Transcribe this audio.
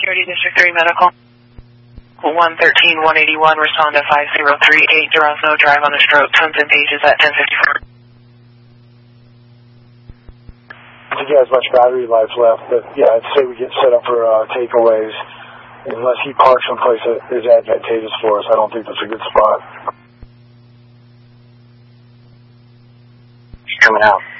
Security District 3 Medical. 113-181, respond to 5038 Durazno Drive on a stroke, tons and pages at 1054. I think he has much battery life left, but yeah, I'd say we get set up for takeaways. Unless he parks someplace that is advantageous for us, I don't think that's a good spot. He's coming out.